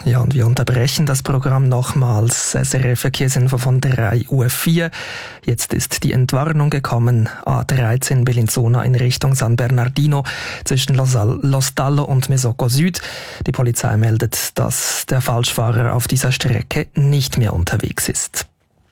Ja, und wir unterbrechen das Programm nochmals. SRF Verkehrsinfo von 3:04 Uhr. Jetzt ist die Entwarnung gekommen. A13 Bellinzona in Richtung San Bernardino zwischen Lostallo und Mesocco Süd. Die Polizei meldet, dass der Falschfahrer auf dieser Strecke nicht mehr unterwegs ist.